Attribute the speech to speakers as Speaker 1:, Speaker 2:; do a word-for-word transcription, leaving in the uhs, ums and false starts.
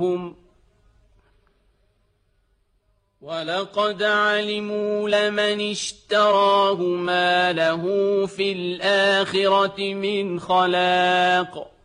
Speaker 1: ولقد علموا لمن اشتراه ما له في الآخرة من خلاق